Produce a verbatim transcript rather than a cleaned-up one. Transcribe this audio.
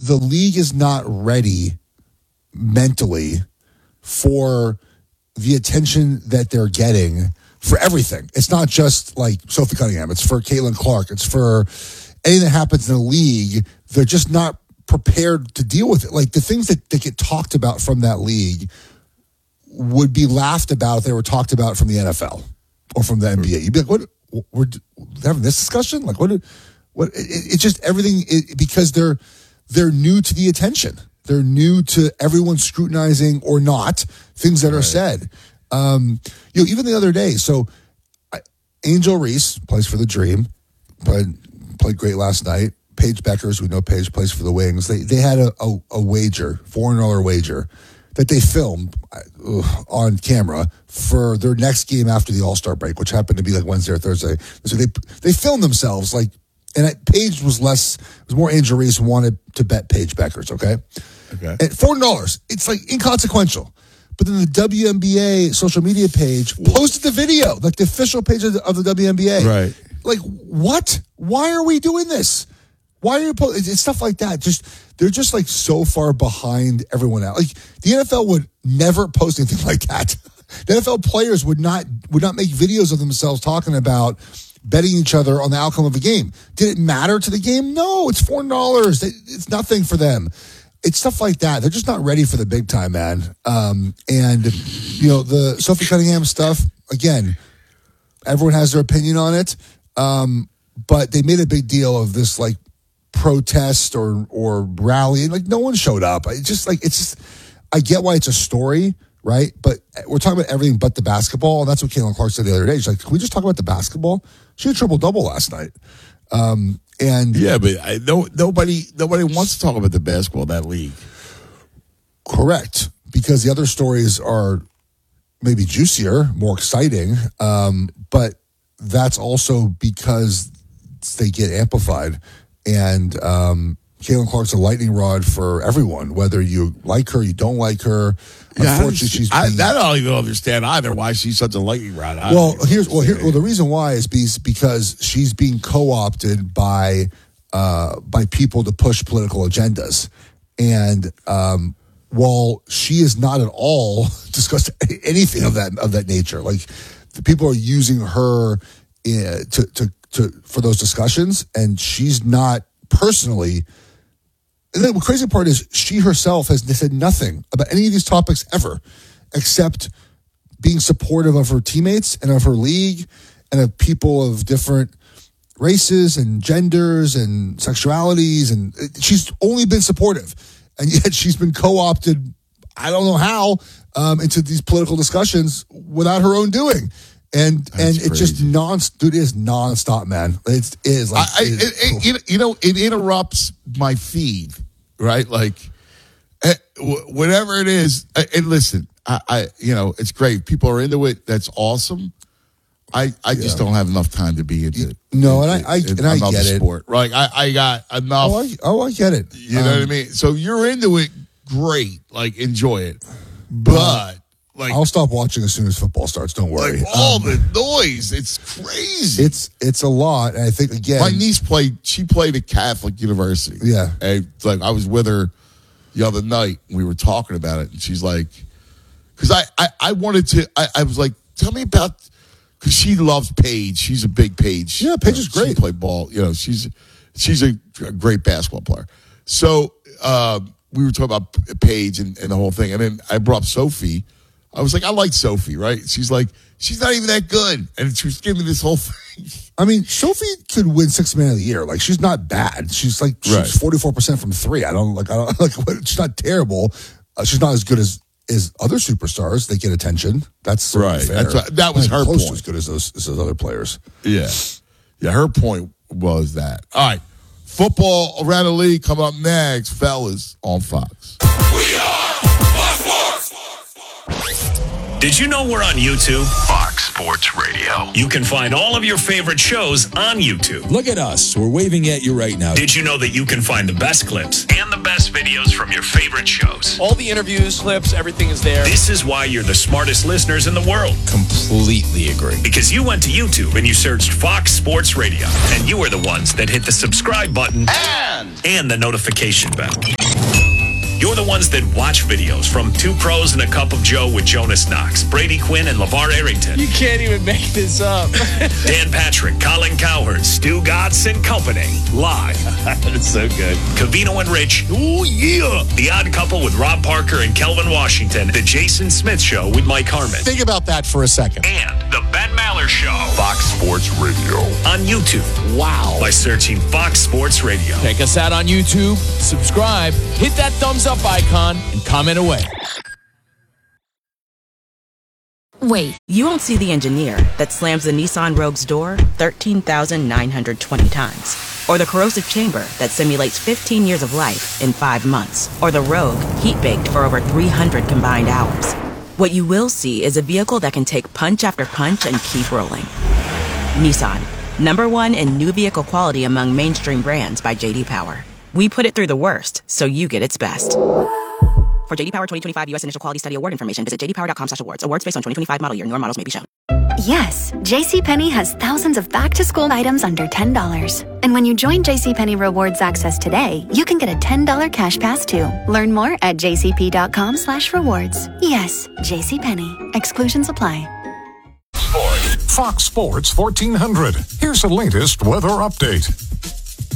the league is not ready mentally for the attention that they're getting for everything. It's not just like Sophie Cunningham. It's for Caitlin Clark. It's for anything that happens in the league. They're just not prepared to deal with it. Like the things that, that get talked about from that league would be laughed about if they were talked about from the N F L or from the N B A. You'd be like, what, we're having this discussion? Like what, what, it, it's just everything it, because they're, they're new to the attention. They're new to everyone scrutinizing or not things that are right. said. Um, you know, even the other day, so I, Angel Reese plays for the Dream, played, played great last night. Paige Beckers, we know Paige plays for the Wings. They they had a, a, a wager, four hundred dollars wager, that they filmed uh, on camera for their next game after the All-Star break, which happened to be like Wednesday or Thursday. So they they filmed themselves, like, and it, Paige was less, it was more Angel Reese wanted to bet Paige Beckers, okay? Okay. At four hundred dollars, it's like inconsequential. But then the W N B A social media page posted the video, like the official page of the, of the W N B A. Right. Like, what? Why are we doing this? Why are you posting? It's stuff like that. Just they're just like so far behind everyone else. Like the N F L would never post anything like that. The N F L players would not would not make videos of themselves talking about betting each other on the outcome of a game. Did it matter to the game? No, it's four dollars. It's nothing for them. It's stuff like that. They're just not ready for the big time, man. Um, and you know the Sophie Cunningham stuff. Again, everyone has their opinion on it, um, but they made a big deal of this like protest or or rally, and like no one showed up. It's just like it's just I get why it's a story, right? But we're talking about everything but the basketball, and that's what Caitlin Clark said the other day. She's like, "Can we just talk about the basketball?" She had a triple double last night, um, and yeah, but I, no, nobody nobody wants to talk about the basketball in that league. Correct, because the other stories are maybe juicier, more exciting, um, but that's also because they get amplified. And um, Caitlin Clark's a lightning rod for everyone, whether you like her, you don't like her. Yeah, Unfortunately, she's I, being, that I don't even understand either. Why she's such a lightning rod. I well, here's well, here, well, the reason why is because she's being co-opted by uh, by people to push political agendas, and um, while she is not at all discussed anything of that of that nature, like the people are using her in, to to. To, for those discussions, and she's not personally. And the crazy part is she herself has said nothing about any of these topics ever, except being supportive of her teammates and of her league and of people of different races and genders and sexualities, and she's only been supportive, and yet she's been co-opted. I don't know how um, into these political discussions without her own doing. And That's and it's just non, dude, it is nonstop, man. It's, it is like, I, it is it, it, you know, it interrupts my feed, right? Like, whatever it is. And listen, I, I, you know, it's great. People are into it. That's awesome. I, I just yeah. don't have enough time to be into it. No, and I, I and I get it. Sport. Like, I, I got enough. Oh I, oh, I get it. You know um, what I mean? So you're into it, great. Like, enjoy it. But. Like, I'll stop watching as soon as football starts. Don't worry. Like all um, the noise, it's crazy. It's it's a lot, and I think again, my niece played. She played at Catholic University. Yeah, and like I was with her the other night. We were talking about it, and she's like, "Because I, I I wanted to. I, I was like, tell me about because she loves Paige. She's a big Paige. Yeah, Paige is great. She played ball. You know, she's she's a, a great basketball player. So uh, we were talking about Paige and, and the whole thing, and then I brought up Sophie. I was like, I like Sophie, right? She's like, she's not even that good. And she was giving me this whole thing. I mean, Sophie could win sixth man of the year. Like, she's not bad. She's like, she's right. forty-four percent from three. I don't like, I don't like, she's not terrible. Uh, she's not as good as, as other superstars. They get attention. That's right. Fair. That's right. That was her close point. As good as those, as those other players. Yeah. Yeah. Her point was that. All right. Football around the league coming up next, fellas, on Fox. We are Fox Sports. Did you know we're on YouTube? Fox Sports Radio. You can find all of your favorite shows on YouTube. Look at us. We're waving at you right now. Did you know that you can find the best clips and the best videos from your favorite shows? All the interviews, clips, everything is there. This is why you're the smartest listeners in the world. Completely agree. Because you went to YouTube and you searched Fox Sports Radio. And you were the ones that hit the subscribe button and, and the notification bell. You're the ones that watch videos from Two Pros and a Cup of Joe with Jonas Knox, Brady Quinn, and LeVar Arrington. You can't even make this up. Dan Patrick, Colin Cowherd, Stu Gatz, and company. Live. That's so good. Covino and Rich. Ooh, yeah. The Odd Couple with Rob Parker and Kelvin Washington. The Jason Smith Show with Mike Harmon. Think about that for a second. And The Ben Maller Show. Fox Sports Radio. On YouTube. Wow. By searching Fox Sports Radio. Check us out on YouTube. Subscribe. Hit that thumbs up icon and comment away. Wait, you won't see the engineer that slams the Nissan Rogue's door thirteen thousand nine hundred twenty times. Or the corrosive chamber that simulates fifteen years of life in five months. Or the Rogue heat-baked for over three hundred combined hours. What you will see is a vehicle that can take punch after punch and keep rolling. Nissan, number one in new vehicle quality among mainstream brands by J D Power. We put it through the worst, so you get its best. For J D Power twenty twenty-five U S Initial Quality Study Award information, visit j d power dot com slash awards. Awards based on twenty twenty-five model year. Newer models may be shown. Yes, JCPenney has thousands of back-to-school items under ten dollars. And when you join JCPenney Rewards Access today, you can get a ten dollars cash pass too. Learn more at j c p dot com slash rewards. Yes, JCPenney. Exclusions apply. Fox Sports fourteen hundred. Here's the latest weather update.